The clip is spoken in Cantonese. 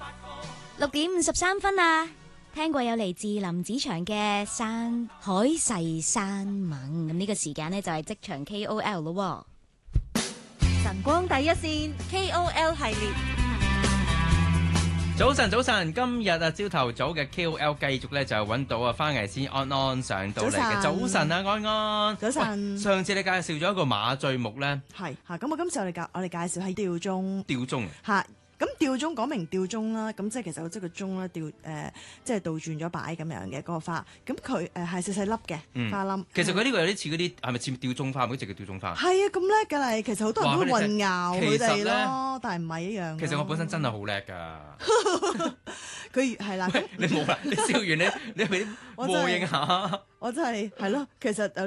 6:53啊！聽過有嚟自林子祥嘅山海誓山盟，咁呢個時間呢，就係職場 KOL 咯。 晨光第一線 KOL 系列， 早晨，今日啊朝頭早嘅 KOL 繼續咧就揾到啊花藝師安安上到嚟嘅。早晨啊，安安。 早晨。 上次你介紹咗一個馬醉木咧， 係嚇，咁我今次我哋介紹係吊鐘。 吊鐘嚇。咁吊鐘講明吊鐘啦，咁即係其實即係個鐘咧吊即係倒轉咗擺咁樣嘅嗰個花，咁佢係細細粒嘅花粒。 其實佢呢個有啲似嗰啲係咪似吊鐘花？嗰隻叫吊鐘花。 係啊，咁叻㗎啦！其實好多人都會混淆佢哋咯，但係唔係一樣。 其實我本身真係好叻㗎。 佢係啦， 你冇啦，你笑完你俾和應下。 我真係咯，其實